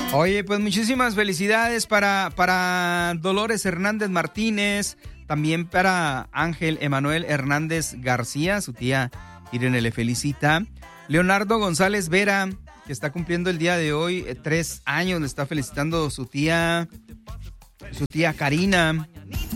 Oye, pues muchísimas felicidades para Dolores Hernández Martínez, también para Ángel Emanuel Hernández García, su tía Irene le felicita. Leonardo González Vera, que está cumpliendo el día de hoy 3 años, le está felicitando su tía Karina.